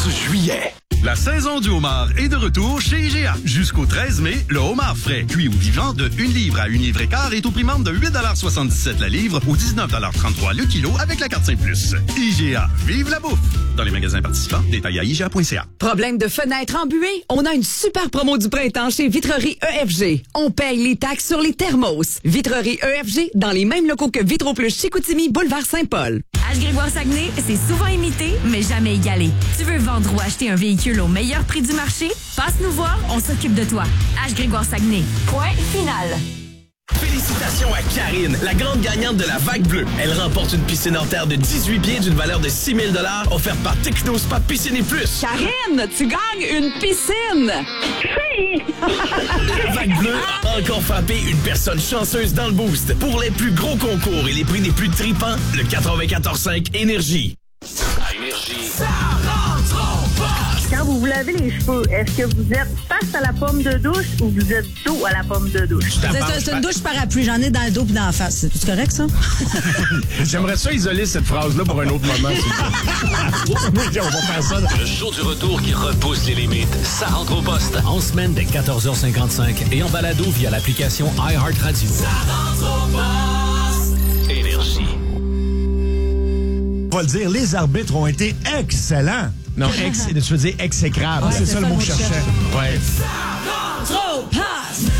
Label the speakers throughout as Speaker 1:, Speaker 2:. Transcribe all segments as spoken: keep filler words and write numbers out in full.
Speaker 1: juillet.
Speaker 2: La saison du homard est de retour chez I G A. Jusqu'au treize mai, le homard frais, cuit ou vivant de une livre à une livre et quart est au prix membre de huit soixante-dix-sept la livre ou dix-neuf trente-trois le kilo avec la carte cinq plus. I G A, vive la bouffe! Dans les magasins participants, détails à I G A point C A.
Speaker 3: Problème de fenêtre embuée? On a une super promo du printemps chez Vitrerie E F G. On paye les taxes sur les thermos. Vitrerie E F G dans les mêmes locaux que Vitro Plus Chicoutimi, boulevard Saint-Paul.
Speaker 4: H-Grégoire-Saguenay, c'est souvent imité, mais jamais égalé. Tu veux vendre ou acheter un véhicule au meilleur prix du marché? Passe nous voir, on s'occupe de toi. H-Grégoire-Saguenay. Point final.
Speaker 5: Félicitations à Karine, la grande gagnante de la Vague Bleue. Elle remporte une piscine en terre de dix-huit pieds d'une valeur de six mille dollars offerte par Technospa Piscine et Plus.
Speaker 3: Karine, tu gagnes une piscine!
Speaker 4: Oui!
Speaker 5: La Vague Bleue a encore frappé une personne chanceuse dans le boost. Pour les plus gros concours et les prix les plus tripants, le quatre-vingt-quatorze cinq Énergie.
Speaker 1: À Énergie.
Speaker 5: Ça rentre en poste!
Speaker 6: Quand vous vous lavez les cheveux, est-ce que vous êtes face à la pomme de douche ou vous êtes dos à la pomme de douche?
Speaker 7: C'est, c'est une douche parapluie. J'en ai dans le dos et dans la face. C'est correct, ça?
Speaker 8: J'aimerais ça isoler cette phrase-là pour un autre moment. Oui, on va faire ça.
Speaker 1: Le show du retour qui repousse les limites. Ça rentre au poste.
Speaker 9: En semaine dès quatorze heures cinquante-cinq et en balado via l'application iHeartRadio.
Speaker 5: Ça rentre au poste!
Speaker 1: Énergie.
Speaker 10: On va le dire, les arbitres ont été excellents. Non, ex, tu veux dire exécrable. Ah, c'est, c'est ça le mot que je cherchais. Ouais.
Speaker 7: Ça rentre au poste!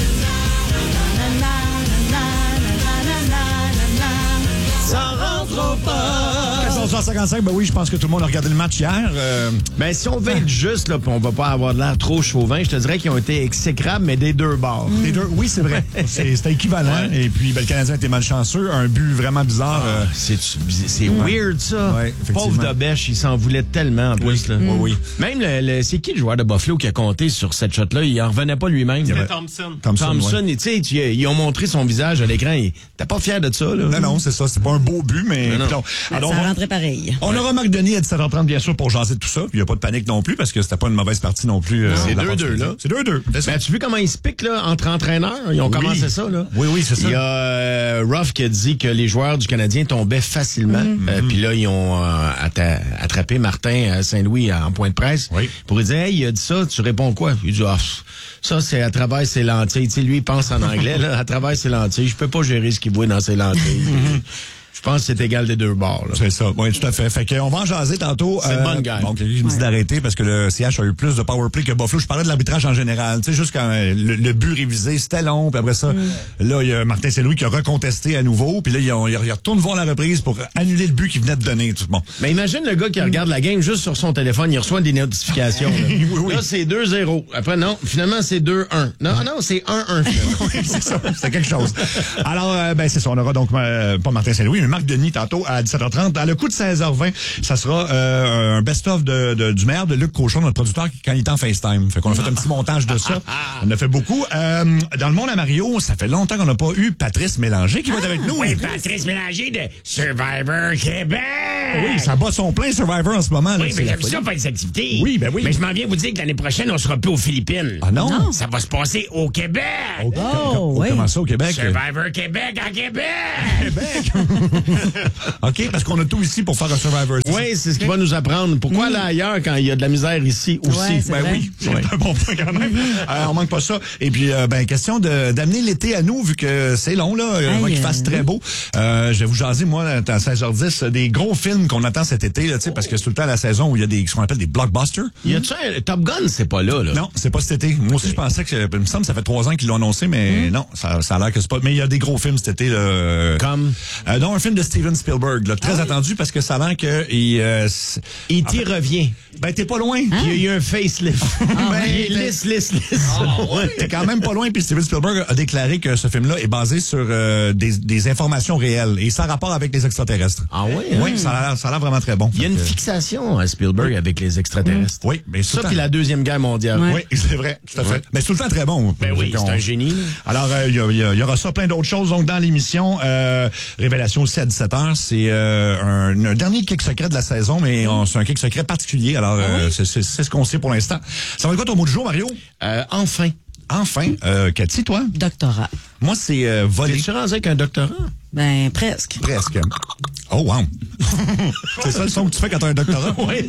Speaker 10: Ça rentre au poste! quatorze heures cinquante-cinq, ben oui, je pense que tout le monde a regardé le match hier. Euh...
Speaker 8: Ben, si on veut être juste, là, puis on va pas avoir de l'air trop chauvin, je te dirais qu'ils ont été exécrables, mais des deux bords.
Speaker 10: Mm. Des deux, oui, c'est vrai. c'est, c'était équivalent. Ouais. Et puis, ben, le Canadien était malchanceux. Un but vraiment bizarre.
Speaker 8: Ah,
Speaker 10: euh...
Speaker 8: C'est, c'est mm. weird, ça. Ouais, pauvre Dobèche, il s'en voulait tellement, en plus.
Speaker 10: Oui,
Speaker 8: là.
Speaker 10: mm. oui, oui.
Speaker 8: Même, le, le, c'est qui le joueur de Buffalo qui a compté sur cette shot-là? Il en revenait pas lui-même.
Speaker 11: C'était Thompson.
Speaker 8: Thompson, Thompson ouais. Tu sais, ils ont montré son visage à l'écran. Il était pas fier de ça, là.
Speaker 10: Non, non, c'est ça. C'est pas un beau but, mais...
Speaker 7: mais non. Alors, ça rentrait pareil.
Speaker 10: On aura Marc Denis à dix-sept heures trente, bien sûr, pour jaser de tout ça. Puis il n'y a pas de panique non plus, parce que c'était pas une mauvaise partie non plus. Euh,
Speaker 8: c'est deux deux, là.
Speaker 10: C'est deux deux.
Speaker 8: Ben, as-tu vu comment ils se piquent, là, entre entraîneurs? Ils ont oui. commencé ça, là.
Speaker 10: Oui, oui, c'est ça.
Speaker 8: Il y a euh, Ruff qui a dit que les joueurs du Canadien tombaient facilement. Mm-hmm. Euh, puis là, ils ont euh, atta- attrapé Martin Saint-Louis en point de presse. Oui. Pour lui dire, hey, il a dit ça, tu réponds quoi? Il dit, ah, ça, c'est à travers ses lentilles. Tu sais, lui, il pense en anglais, là, à travers ses lentilles. Je peux pas gérer ce qu'il voit dans ses lentilles. Je pense que c'est égal des deux bords. Là.
Speaker 10: C'est ça, oui, tout à fait. Fait qu'on va en jaser tantôt.
Speaker 8: C'est euh, une bonne gueule.
Speaker 10: Donc, il me dit ouais. d'arrêter parce que le C H a eu plus de power play que Buffalo. Je parlais de l'arbitrage en général. Tu sais, juste quand le, le but révisé, c'était long. Puis après ça, mm. là, il y a Martin Saint-Louis qui a recontesté à nouveau. Puis là, il, a, il retourne voir la reprise pour annuler le but qu'il venait de donner. Tout le monde.
Speaker 8: Mais imagine le gars qui regarde la game juste sur son téléphone. Il reçoit des notifications. Là, oui, oui. Là c'est deux zéro. Après, non, finalement, c'est deux un. Non, non, c'est un un.
Speaker 10: Oui, c'est ça. C'est quelque chose. Alors, euh, ben c'est ça. On aura donc euh, pas Martin Saint-Louis, mais Marc Denis tantôt à dix-sept heures trente. À le coup de seize heures vingt, ça sera euh, un best-of de, de, du maire de Luc Cochon, notre producteur, quand il est en FaceTime. Fait qu'on a fait un petit montage de ça. On a fait beaucoup. Euh, dans le monde à Mario, ça fait longtemps qu'on n'a pas eu Patrice Mélanger qui va être avec nous.
Speaker 12: Oui, Patrice Mélanger de Survivor Québec.
Speaker 10: Oui, ça bat son plein Survivor en ce moment. Là,
Speaker 12: oui, mais j'aime ça faire des activités.
Speaker 10: Oui, ben oui.
Speaker 12: Mais je m'en viens vous dire que l'année prochaine, on sera plus aux Philippines.
Speaker 10: Ah non? non.
Speaker 12: Ça va se passer au Québec.
Speaker 10: Au, oh, oui. Comment ça, au Québec?
Speaker 12: Survivor Québec à Québec.
Speaker 10: Québec. OK, parce qu'on a tout ici pour faire un Survivor.
Speaker 8: Oui, c'est ce qui va nous apprendre. Pourquoi mmh. aller ailleurs quand il y a de la misère ici aussi?
Speaker 10: Ouais, ben vrai. oui, c'est ouais. un bon point quand même. euh, on manque pas ça. Et puis, euh, ben, question de, d'amener l'été à nous, vu que c'est long, là, hey, euh, qu'il fasse euh, très beau. Euh, je vais vous jaser, moi, à seize heures dix, des gros films qu'on attend cet été, là, tu sais, parce que c'est tout le temps la saison où il y a des, ce qu'on appelle des blockbusters.
Speaker 8: Y a-tu un Top Gun, c'est pas là, là?
Speaker 10: Non, c'est pas cet été. Moi aussi, je pensais que, il me semble, ça fait trois ans qu'ils l'ont annoncé, mais mmh. non, ça, ça a l'air que c'est pas. Mais il y a des gros films cet été, là.
Speaker 8: Comme?
Speaker 10: Euh, non, un film de Steven Spielberg, là, très ah, attendu oui. parce que ça a l'air que, il, euh,
Speaker 8: il t'y revient.
Speaker 10: Ben, t'es pas loin.
Speaker 8: Hein? Il y a eu un facelift.
Speaker 10: Ah,
Speaker 8: ben, il est lisse, lisse, lisse.
Speaker 10: Oh, ouais. T'es quand même pas loin, puis Steven Spielberg a déclaré que ce film-là est basé sur euh, des, des informations réelles et sans rapport avec les extraterrestres.
Speaker 8: Ah oui?
Speaker 10: Oui, hein? ça a l'air, ça a l'air vraiment très bon.
Speaker 8: Il y a une
Speaker 10: que...
Speaker 8: fixation à Spielberg oui. avec les extraterrestres.
Speaker 10: Oui, mais
Speaker 8: ça puis la Deuxième Guerre mondiale.
Speaker 10: Oui, oui c'est vrai, tout à fait. Ouais. Mais c'est tout le temps très bon.
Speaker 8: Ben oui, c'est un génie.
Speaker 10: Alors, il euh, y, y, y aura ça, plein d'autres choses donc dans l'émission. Euh, Révélation aussi à dix-sept heures, c'est euh, un, un dernier kick secret de la saison, mais on, c'est un kick secret particulier. Alors, ah oui? euh, c'est, c'est, c'est ce qu'on sait pour l'instant. Ça va être quoi ton mot du jour, Mario?
Speaker 8: Euh, enfin.
Speaker 10: Enfin. Euh, Cathy, toi?
Speaker 7: Doctorat.
Speaker 10: Moi, c'est euh, voler.
Speaker 8: T'es-tu rendu avec un doctorat?
Speaker 7: Ben, presque.
Speaker 10: Presque. Oh, wow. C'est ça le son que tu fais quand tu as un doctorat?
Speaker 8: Oui.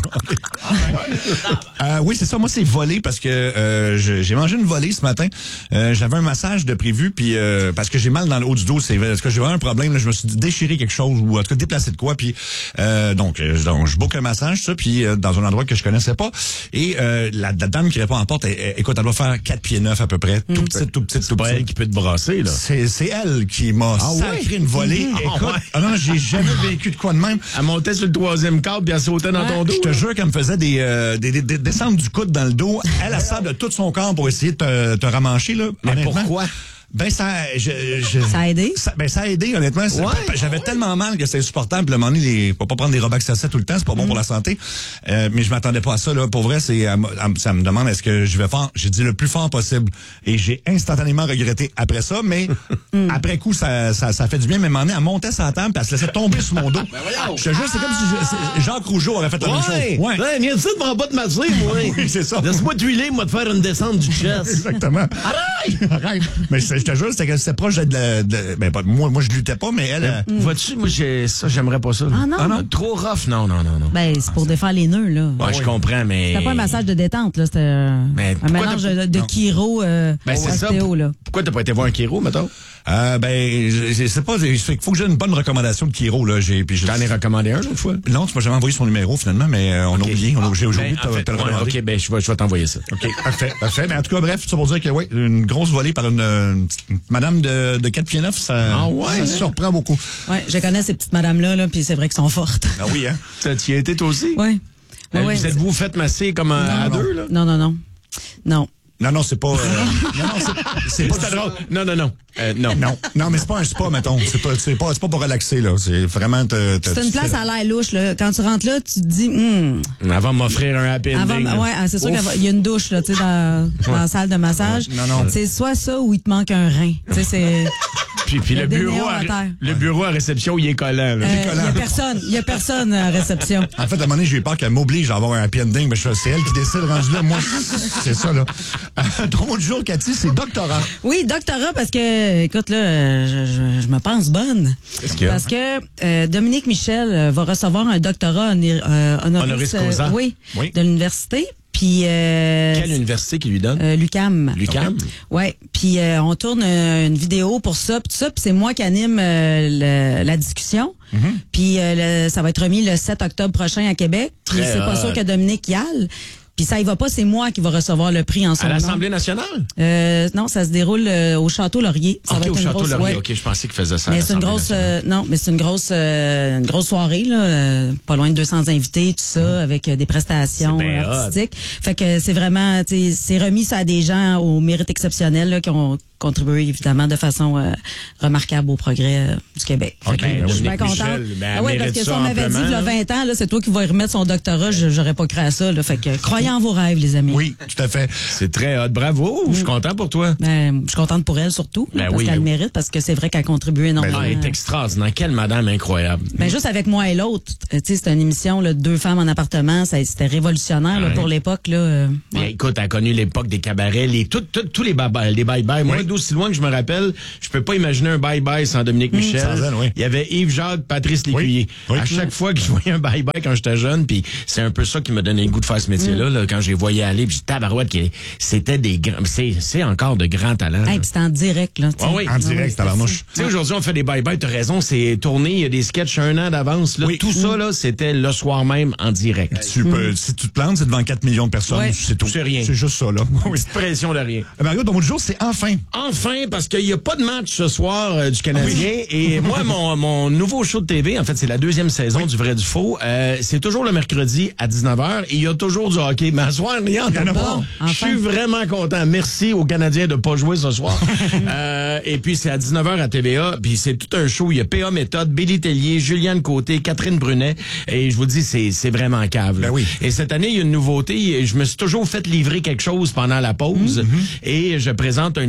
Speaker 10: euh, oui, c'est ça. Moi, c'est voler parce que euh, je- j'ai mangé une volée ce matin. Euh, J'avais un massage de prévu, puis euh, parce que j'ai mal dans le haut du dos. C'est parce que j'ai vraiment un problème. Là, je me suis déchiré quelque chose ou en tout cas déplacé de quoi. Puis euh, donc, euh, donc, je book un massage, ça, puis euh, dans un endroit que je connaissais pas. Et euh, la, la dame qui répond à la porte, elle, elle, écoute, elle doit faire quatre pieds neuf à peu près. Tout petit, tout petit, tout
Speaker 8: C'est pas
Speaker 10: petit.
Speaker 8: elle qui peut te brasser, là.
Speaker 10: C'est c'est elle qui m'a
Speaker 8: Ah ouais?
Speaker 10: sacré une volée.
Speaker 8: Ah
Speaker 10: Écoute,
Speaker 8: ouais?
Speaker 10: ah non, j'ai jamais vécu de quoi de même.
Speaker 8: Elle montait sur le troisième câble puis elle sautait dans ton dos.
Speaker 10: Je te jure qu'elle me faisait des, euh, des, des, des descentes du coude dans le dos. Elle a ça de tout son corps pour essayer de te, te ramancher, là.
Speaker 8: Mais
Speaker 10: honnêtement.
Speaker 8: pourquoi?
Speaker 10: Ben, ça, je, je-
Speaker 7: Ça a aidé?
Speaker 10: ça- ben, ça a aidé, honnêtement. C'est-
Speaker 8: Ouais.
Speaker 10: J'avais tellement mal que c'était insupportable. Le moment donné, les, faut pas prendre des Robax à tout le temps, c'est pas bon pour la santé. Euh, mais je m'attendais pas à ça, là. Pour vrai, c'est, elle me- elle me- ça me demande est-ce que je vais faire, j'ai dit le plus fort possible. Et j'ai instantanément regretté après ça, mais après coup, ça, ça, ça fait du bien. Mais à un moment donné, elle montait sa table, puis elle se laissait tomber sur mon dos. Je te jure, c'est comme si je- c'est- Jacques Rougeau aurait fait la même chose.
Speaker 8: Ouais, ouais, viens ici, devant pas te masser, moi.
Speaker 10: Oui, c'est ça.
Speaker 8: Laisse-moi t'huiler, moi, te faire une descente du chest.
Speaker 10: Exactement.
Speaker 8: Arrête!
Speaker 10: Arrête. Mais c'est- je te jure, c'était que c'était proche de la, de- ben, pas- moi, moi, je luttais pas, mais elle, euh,
Speaker 8: Vois-tu, moi, j'ai, ça, j'aimerais pas ça.
Speaker 7: Ah non?
Speaker 8: Ah non? Trop rough, non, non, non, non.
Speaker 7: Ben, c'est pour défaire les nœuds, là.
Speaker 8: Ouais, je comprends, mais.
Speaker 7: C'était pas un massage de détente, là. C'était euh,
Speaker 8: Mais
Speaker 7: un
Speaker 8: pourquoi
Speaker 7: mélange
Speaker 8: t'as-
Speaker 7: de, de
Speaker 10: Non.
Speaker 7: chiro, euh,
Speaker 8: Ben, c'est ça.
Speaker 7: ostéo, là.
Speaker 8: Pourquoi t'as pas été voir un chiro, mettons?
Speaker 10: euh, ben, je, je sais pas, il faut que j'ai une bonne recommandation de Kiro, là. J'ai, puis je-
Speaker 8: J'en ai recommandé un l'autre fois.
Speaker 10: Non, tu m'as jamais envoyé son numéro, finalement, mais euh, on a oublié, on a, j'ai aujourd'hui
Speaker 8: Ben, en
Speaker 10: de
Speaker 8: fait,
Speaker 10: te le
Speaker 8: ouais,
Speaker 10: recommander.
Speaker 8: OK, ben, je vais, je vais t'envoyer ça.
Speaker 10: OK, parfait, parfait. Mais en tout cas, bref, ça pour dire que, oui, une grosse volée par une, une petite madame de, de quatre pieds neuf, ça,
Speaker 8: Ah ouais,
Speaker 10: ça
Speaker 8: hein?
Speaker 10: surprend beaucoup.
Speaker 7: Ouais, je connais ces petites madames-là, là, puis c'est vrai qu'elles sont fortes.
Speaker 10: Ah oui, hein?
Speaker 8: Ça, tu y as été, toi aussi?
Speaker 7: Oui.
Speaker 8: Euh,
Speaker 7: Ouais,
Speaker 8: vous
Speaker 7: ouais.
Speaker 8: êtes-vous fait masser comme un- à
Speaker 10: non.
Speaker 8: deux, là?
Speaker 7: Non, non, non. Non.
Speaker 10: Non, non, c'est pas, euh, non, non, c'est, c'est pas,
Speaker 8: C'était drôle. Non, non, non. Euh, non.
Speaker 10: non, non, mais c'est pas un spa, mettons. C'est pas, c'est pas, c'est pas pour relaxer, là. C'est vraiment te, te-
Speaker 7: C'est une
Speaker 10: tu
Speaker 7: place
Speaker 10: fais-
Speaker 7: à l'air louche, là. Quand tu rentres là, tu te dis, hum.
Speaker 8: Avant de m'offrir un happy
Speaker 7: Avant,
Speaker 8: ending. là.
Speaker 7: ouais, ah, c'est sûr
Speaker 8: Ouf.
Speaker 7: qu'il y a une douche, là, tu sais, dans, dans la salle de massage.
Speaker 10: Ouais. Non, non.
Speaker 7: C'est soit ça ou il te manque un rein. Tu sais, c'est.
Speaker 8: Puis, puis
Speaker 7: Il y a
Speaker 8: le
Speaker 7: des
Speaker 8: bureau,
Speaker 7: néons
Speaker 8: à,
Speaker 7: à terre.
Speaker 8: le bureau à réception, il est collant, là.
Speaker 7: Euh, Il y a personne. Il y a personne à la réception.
Speaker 10: En fait, à un moment donné, j'ai eu peur qu'elle m'oblige à avoir un happy ending, mais je fais, c'est elle qui décide rendu là. Moi, c'est ça, là. Euh, Ton mot du jour, Cathy, c'est doctorat.
Speaker 7: Oui, doctorat, parce que, écoute, là, euh, je, je, je me pense bonne.
Speaker 8: Qu'est-ce qu'il y a?
Speaker 7: Parce que euh, Dominique Michel euh, va recevoir un doctorat honor- euh, honoris,
Speaker 8: Honoris
Speaker 7: euh,
Speaker 8: causa.
Speaker 7: oui,
Speaker 8: Oui.
Speaker 7: de l'université. Puis euh,
Speaker 8: Quelle université qui lui donne?
Speaker 7: euh, l'UQAM.
Speaker 8: L'UQAM?
Speaker 7: Ouais, puis euh, on tourne euh, une vidéo pour ça, puis tout ça, puis c'est moi qui anime euh, le- la discussion. Puis euh, le- ça va être remis le sept octobre prochain à Québec. Puis
Speaker 8: Très
Speaker 7: c'est pas
Speaker 8: hot.
Speaker 7: sûr que Dominique y aille. Puis ça y va pas, c'est moi qui va recevoir le prix en son
Speaker 8: À
Speaker 7: nom.
Speaker 8: l'Assemblée nationale?
Speaker 7: Euh, non, ça se déroule euh, au Château Laurier. Ça va
Speaker 8: OK,
Speaker 7: être
Speaker 8: au
Speaker 7: une
Speaker 8: Château
Speaker 7: grosse-
Speaker 8: Laurier.
Speaker 7: ouais.
Speaker 8: OK, je pensais qu'il faisait ça à
Speaker 7: Mais c'est une
Speaker 8: l'Assemblée
Speaker 7: grosse,
Speaker 8: nationale.
Speaker 7: euh, non, mais c'est une grosse, euh, une grosse soirée là, euh, pas loin de deux cents invités, tout ça, avec euh, des prestations
Speaker 8: C'est bien
Speaker 7: euh, artistiques. Fait que c'est vraiment, tu sais, c'est remis ça à des gens au mérite exceptionnel là, qui ont contribué évidemment de façon euh, remarquable au progrès euh, du Québec. Fait
Speaker 8: OK,
Speaker 7: que, euh, je suis bien
Speaker 8: Dominique
Speaker 7: contente.
Speaker 8: Michel, ben, elle
Speaker 7: Ah ouais, parce
Speaker 8: mérite
Speaker 7: que si
Speaker 8: ça
Speaker 7: on m'avait dit
Speaker 8: amplement,
Speaker 7: il y a
Speaker 8: là.
Speaker 7: vingt ans, là, c'est toi qui vas y remettre son doctorat, je- j'aurais pas cru à ça. Là. Fait que croyez en vos rêves, les amis.
Speaker 10: Oui, tout à fait.
Speaker 8: C'est très hot. Bravo. Je suis content pour toi.
Speaker 7: Ben, je suis contente pour elle surtout,
Speaker 8: Ben
Speaker 7: parce
Speaker 8: oui,
Speaker 7: qu'elle
Speaker 8: ben oui.
Speaker 7: mérite, parce que c'est vrai qu'elle contribue énormément.
Speaker 8: Ah, elle est extraordinaire. Quelle madame incroyable.
Speaker 7: Ben juste avec moi et l'autre, euh, tu sais, c'était une émission là, de deux femmes en appartement, ça c'était révolutionnaire là,
Speaker 8: Ouais.
Speaker 7: pour l'époque là. euh,
Speaker 8: Bien, écoute, elle a connu l'époque des cabarets, les, tout, tout, tous les bye-bye. Les bye-bye. Moi,
Speaker 10: Oui.
Speaker 8: d'aussi loin que je me rappelle, je peux pas imaginer un bye-bye sans Dominique Michel.
Speaker 10: Sans elle, oui.
Speaker 8: Il y avait Yves Jacques, Patrice Lécuyer.
Speaker 10: Oui.
Speaker 8: À chaque fois que je voyais un bye-bye quand j'étais jeune, puis c'est un peu ça qui m'a donné le goût de faire ce métier-là, là, quand je les voyais aller, puis tabarouette, qui- c'était des grands, c'est, c'est encore de grands talents.
Speaker 7: hey,
Speaker 8: là.
Speaker 7: puis c'était en direct là. tu sais.
Speaker 8: Ah oui.
Speaker 10: En direct,
Speaker 7: c'était
Speaker 10: tabarnouche.
Speaker 7: fou.
Speaker 8: Tu sais, aujourd'hui, on fait des bye-bye, t'as raison, c'est tourné, il y a des sketchs un an d'avance. Là,
Speaker 10: Oui.
Speaker 8: Tout ça, là, c'était le soir même en direct.
Speaker 10: Tu peux, si tu te plantes, c'est devant quatre millions de personnes.
Speaker 7: Ouais.
Speaker 10: C'est tout.
Speaker 8: C'est rien.
Speaker 10: C'est juste ça, là. Oui.
Speaker 8: Petite pression de rien.
Speaker 10: Euh, Mario, ton mot du jour, c'est enfin.
Speaker 8: Enfin, parce qu'il n'y a pas de match ce soir euh, du Canadien. Et moi, mon, mon nouveau show de T V, en fait, c'est la deuxième saison du Vrai du Faux. Euh, c'est toujours le mercredi à dix-neuf heures et il y a toujours du hockey. Mais à ce soir, il y en
Speaker 10: Il y en
Speaker 8: a
Speaker 10: a
Speaker 8: pas.
Speaker 10: pas.
Speaker 8: Je
Speaker 7: Enfin.
Speaker 8: suis vraiment content. Merci aux Canadiens de pas jouer ce soir. euh, et puis, c'est à dix-neuf heures à T V A. Puis, c'est tout un show. Il y a P A Méthode, Billy Tellier, Juliane Côté, Catherine Brunet. Et je vous dis, c'est, c'est vraiment cave. là.
Speaker 10: Ben oui.
Speaker 8: Et cette année, il y a une nouveauté. Je me suis toujours fait livrer quelque chose pendant la pause. Et je présente un item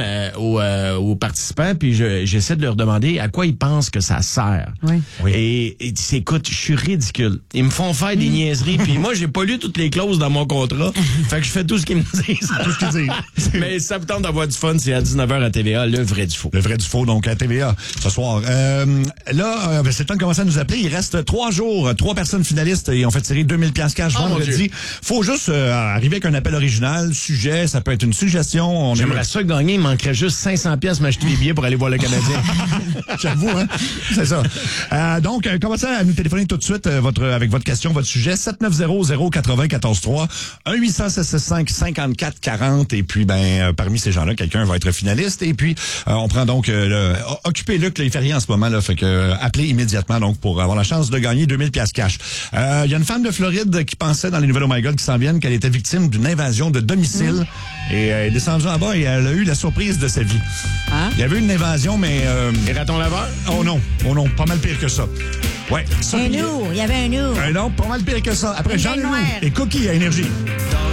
Speaker 8: euh, aux, euh, aux participants, puis je, j'essaie de leur demander à quoi ils pensent que ça sert.
Speaker 7: Oui.
Speaker 8: Oui. Et, et écoute, je suis ridicule. Ils me font faire des niaiseries, puis moi, j'ai pas lu toutes les clauses dans mon contrat. Fait que je fais tout ce qu'ils me disent.
Speaker 10: Tout ce qu'ils disent.
Speaker 8: Mais ça me tente d'avoir du fun, c'est à dix-neuf heures à T V A, le vrai du faux.
Speaker 10: Le vrai du faux, donc à T V A ce soir. Euh, là, euh, c'est le temps de commencer à nous appeler. Il reste trois jours, trois personnes finalistes et on fait tirer deux mille piastres cash
Speaker 8: Oh,
Speaker 10: vendredi. Faut juste euh, arriver avec un appel original, sujet, ça peut être une suggestion. On
Speaker 8: J'aimerais
Speaker 10: aimerait...
Speaker 8: ça gagner, il manquerait juste cinq cents pièces m'acheter des billets pour aller voir le Canadien.
Speaker 10: J'avoue, hein? C'est ça. Euh, donc, euh, commencez à nous téléphoner tout de suite euh, votre, avec votre question, votre sujet. sept neuf zéro zéro quatre zéro un quatre trois, un huit cents sept cent cinq cinquante-quatre quarante. Et puis, ben, euh, parmi ces gens-là, quelqu'un va être finaliste. Et puis, euh, on prend donc euh, le, occupez Luc, là, il fait rien en ce moment, là. Fait que euh, appelez immédiatement donc pour avoir la chance de gagner deux mille piastres cash. Il euh, y a une femme de Floride qui pensait dans les nouvelles Oh My God qui s'en viennent qu'elle était victime d'une invasion de domicile. Mmh. Et euh, elle est descendue en bas et elle a eu la surprise de sa vie.
Speaker 7: Hein?
Speaker 10: Il y avait eu une invasion, mais... Euh,
Speaker 8: Et raton laveur?
Speaker 10: Oh non, oh non, pas mal pire que ça. Ouais. Ça,
Speaker 7: Un
Speaker 10: puis-
Speaker 7: loup, il y avait un loup.
Speaker 10: Un non, pas mal pire que ça. Après,
Speaker 7: Une
Speaker 10: Jean
Speaker 7: belle
Speaker 10: Leloup
Speaker 7: noire.
Speaker 10: et Cookie à Énergie.
Speaker 1: Dans